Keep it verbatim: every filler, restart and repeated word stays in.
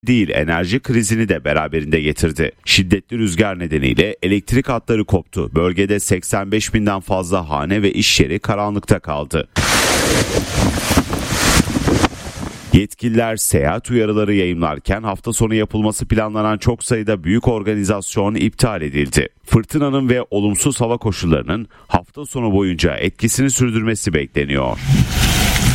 değil enerji krizini de beraberinde getirdi. Şiddetli rüzgar nedeniyle elektrik hatları koptu. Bölgede seksen beş binden fazla hane ve iş yeri karanlıkta kaldı. Yetkililer seyahat uyarıları yayımlarken hafta sonu yapılması planlanan çok sayıda büyük organizasyon iptal edildi. Fırtınanın ve olumsuz hava koşullarının hafta sonu boyunca etkisini sürdürmesi bekleniyor.